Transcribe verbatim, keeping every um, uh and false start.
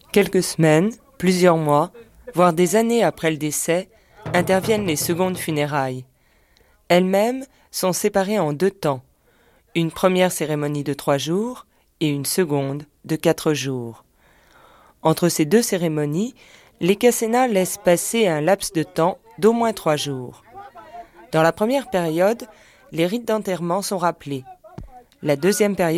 Quelques semaines, plusieurs mois, voire des années après le décès, interviennent les secondes funérailles. Elles-mêmes sont séparées en deux temps, une première cérémonie de trois jours et une seconde de quatre jours. Entre ces deux cérémonies, les Cassénas laissent passer un laps de temps d'au moins trois jours. Dans la première période, les rites d'enterrement sont rappelés. La deuxième période